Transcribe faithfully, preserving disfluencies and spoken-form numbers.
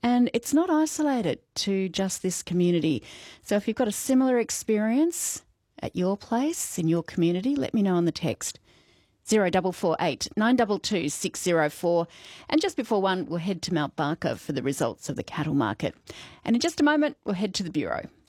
And it's not isolated to just this community. So if you've got a similar experience at your place, in your community, let me know on the text. zero four four eight nine two two six zero four. And just before one, we'll head to Mount Barker for the results of the cattle market. And in just a moment, we'll head to the Bureau.